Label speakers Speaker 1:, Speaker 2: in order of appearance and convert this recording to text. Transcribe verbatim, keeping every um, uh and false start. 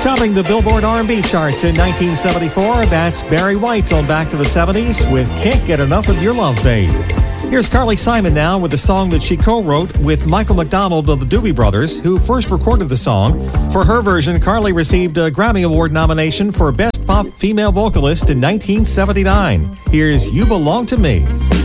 Speaker 1: Topping the Billboard R and B charts in nineteen seventy-four, that's Barry White on Back to the seventies with Can't Get Enough of Your Love, Babe. Here's Carly Simon now with a song that she co-wrote with Michael McDonald of the Doobie Brothers, who first recorded the song. For her version, Carly received a Grammy Award nomination for Best Pop Female Vocalist in nineteen seventy-nine. Here's You Belong to Me.